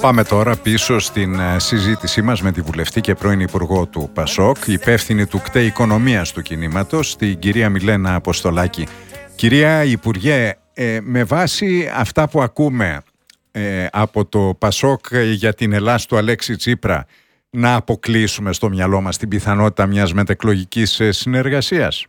Πάμε τώρα πίσω στην συζήτησή μας με τη βουλευτή και πρώην Υπουργό του ΠΑΣΟΚ, υπεύθυνη του ΚΤΕ Οικονομίας του κινήματος, την κυρία Μιλένα Αποστολάκη. Κυρία Υπουργέ, με βάση αυτά που ακούμε από το ΠΑΣΟΚ για την Ελλάς του Αλέξη Τσίπρα, να αποκλείσουμε στο μυαλό μας την πιθανότητα μιας μετεκλογικής συνεργασίας?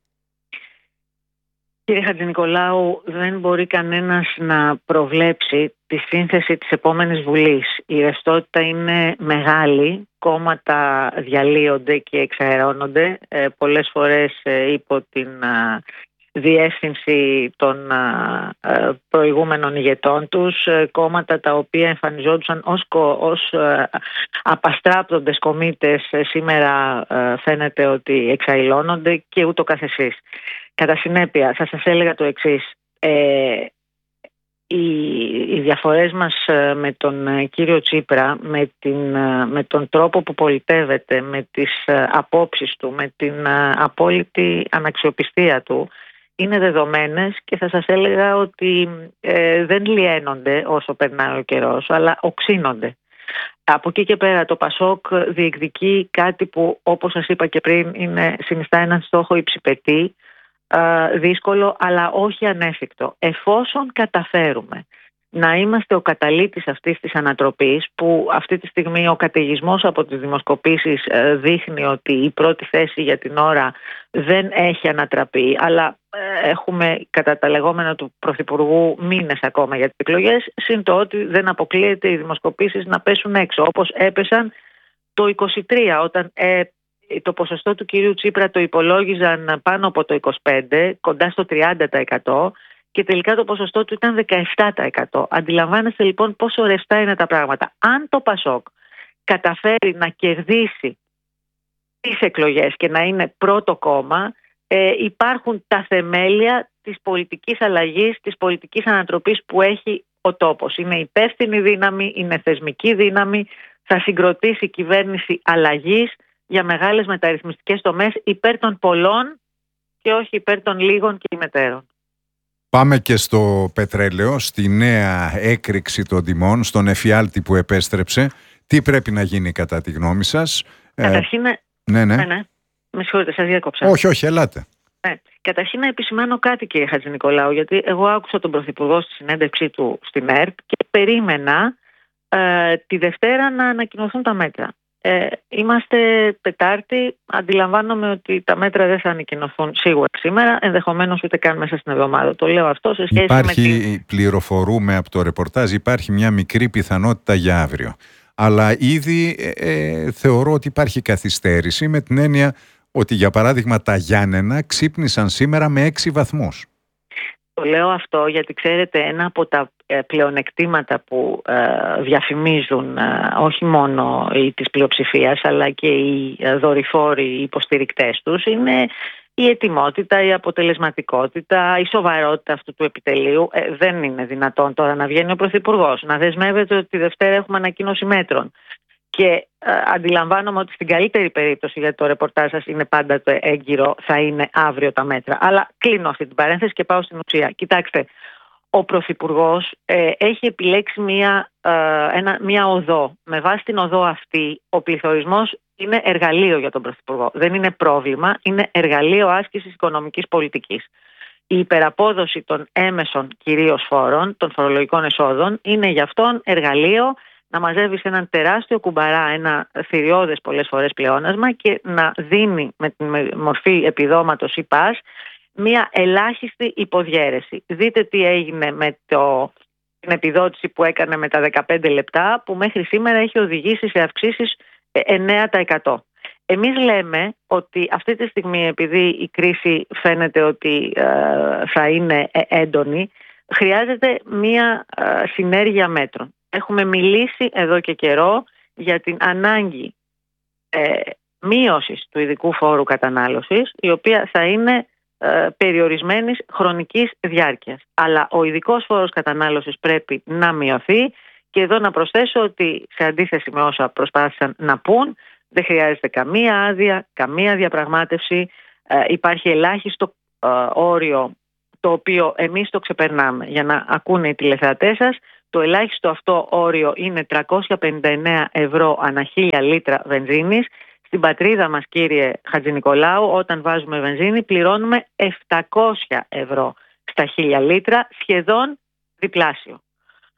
Κύριε Χατζηνικολάου, δεν μπορεί κανένας να προβλέψει τη σύνθεση της επόμενης Βουλής. Η ρευστότητα είναι μεγάλη, κόμματα διαλύονται και εξαερώνονται, πολλές φορές υπό την διεύθυνση των προηγούμενων ηγετών τους, κόμματα τα οποία εμφανιζόντουσαν ως απαστράπτοντες κομίτες, σήμερα φαίνεται ότι εξαηλώνονται και ούτω καθεσής. Κατά συνέπεια, θα σας έλεγα το εξής. Οι διαφορές μας με τον κύριο Τσίπρα, με τον τρόπο που πολιτεύεται, με τις απόψεις του, με την απόλυτη αναξιοπιστία του, είναι δεδομένες και θα σας έλεγα ότι δεν λιένονται όσο περνάει ο καιρός, αλλά οξύνονται. Από εκεί και πέρα το ΠΑΣΟΚ διεκδικεί κάτι που, όπως σας είπα και πριν, συνιστά έναν στόχο υψηπετή, δύσκολο αλλά όχι ανέφικτο. Εφόσον καταφέρουμε να είμαστε ο καταλύτης αυτής της ανατροπής, που αυτή τη στιγμή ο καταιγισμός από τις δημοσκοπήσεις δείχνει ότι η πρώτη θέση για την ώρα δεν έχει ανατραπεί, αλλά έχουμε κατά τα λεγόμενα του Πρωθυπουργού μήνες ακόμα για τις εκλογές, συν το ότι δεν αποκλείεται οι δημοσκοπήσεις να πέσουν έξω, όπως έπεσαν το 23 όταν το ποσοστό του κυρίου Τσίπρα το υπολόγιζαν πάνω από το 25%, κοντά στο 30%, και τελικά το ποσοστό του ήταν 17%. Αντιλαμβάνεστε λοιπόν πόσο ρευστά είναι τα πράγματα. Αν το ΠΑΣΟΚ καταφέρει να κερδίσει τις εκλογές και να είναι πρώτο κόμμα, υπάρχουν τα θεμέλια της πολιτικής αλλαγής, της πολιτικής ανατροπής που έχει ο τόπος. Είναι υπεύθυνη δύναμη, είναι θεσμική δύναμη, θα συγκροτήσει κυβέρνηση αλλαγής για μεγάλες μεταρρυθμιστικές τομές υπέρ των πολλών και όχι υπέρ των λίγων και ημετέρων. Πάμε και στο πετρέλαιο, στη νέα έκρηξη των τιμών, στον εφιάλτη που επέστρεψε. Τι πρέπει να γίνει κατά τη γνώμη σας? Καταρχήν, ναι. Με συγχωρείτε, σας διάκοψα. Όχι, ελάτε. Ναι. Καταρχήν να επισημάνω κάτι, κύριε Χατζηνικολάου, γιατί εγώ άκουσα τον Πρωθυπουργό στη συνέντευξή του στην ΕΡΤ και περίμενα τη Δευτέρα να ανακοινωθούν τα μέτρα. Είμαστε Τετάρτη, αντιλαμβάνομαι ότι τα μέτρα δεν θα ανακοινωθούν σίγουρα σήμερα, ενδεχομένως ούτε καν μέσα στην εβδομάδα. Το λέω αυτό σε σχέση πληροφορούμε από το ρεπορτάζ, υπάρχει μια μικρή πιθανότητα για αύριο. Αλλά ήδη θεωρώ ότι υπάρχει καθυστέρηση, με την έννοια ότι για παράδειγμα τα Γιάννενα ξύπνησαν σήμερα με 6 βαθμούς. Το λέω αυτό γιατί ξέρετε, ένα από τα πλεονεκτήματα που διαφημίζουν όχι μόνο της πλειοψηφίας αλλά και οι δορυφόροι, οι υποστηρικτές τους, είναι η ετοιμότητα, η αποτελεσματικότητα, η σοβαρότητα αυτού του επιτελείου. Δεν είναι δυνατόν τώρα να βγαίνει ο Πρωθυπουργός, να δεσμεύεται ότι τη Δευτέρα έχουμε ανακοίνωση μέτρων. Και αντιλαμβάνομαι ότι στην καλύτερη περίπτωση, γιατί το ρεπορτάζ σας είναι πάντα το έγκυρο, θα είναι αύριο τα μέτρα. Αλλά κλείνω αυτή την παρένθεση και πάω στην ουσία. Κοιτάξτε, ο Πρωθυπουργός έχει επιλέξει μια οδό. Με βάση την οδό αυτή, ο πληθωρισμός είναι εργαλείο για τον Πρωθυπουργό. Δεν είναι πρόβλημα, είναι εργαλείο άσκησης οικονομικής πολιτικής. Η υπεραπόδοση των έμεσων κυρίως φόρων, των φορολογικών εσόδων, είναι γι' αυτόν εργαλείο να μαζεύει σε έναν τεράστιο κουμπαρά ένα θηριώδες πολλές φορές πλεόνασμα και να δίνει με τη μορφή επιδόματος ή πας μια ελάχιστη υποδιέρεση. Δείτε τι έγινε με την επιδότηση που έκανε με τα 15 λεπτά, που μέχρι σήμερα έχει οδηγήσει σε αυξήσεις 9%. Εμείς λέμε ότι αυτή τη στιγμή, επειδή η κρίση φαίνεται ότι θα είναι έντονη, χρειάζεται μια συνέργεια μέτρων. Έχουμε μιλήσει εδώ και καιρό για την ανάγκη μείωσης του ειδικού φόρου κατανάλωσης, η οποία θα είναι περιορισμένης χρονικής διάρκειας. Αλλά ο ειδικός φόρος κατανάλωσης πρέπει να μειωθεί, και εδώ να προσθέσω ότι σε αντίθεση με όσα προσπάθησαν να πούν, δεν χρειάζεται καμία άδεια, καμία διαπραγμάτευση. Υπάρχει ελάχιστο όριο, το οποίο εμείς το ξεπερνάμε. Για να ακούνε οι τηλεθεατές σας, Το ελάχιστο αυτό όριο είναι 359 ευρώ ανά 1000 λίτρα βενζίνης. Στην πατρίδα μας, κύριε Χατζηνικολάου, όταν βάζουμε βενζίνη πληρώνουμε 700 ευρώ στα 1000 λίτρα, σχεδόν διπλάσιο.